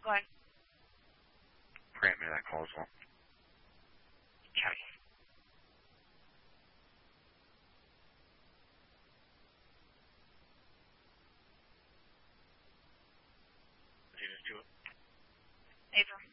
Go ahead. Grant me that call as well. Okay. Ava.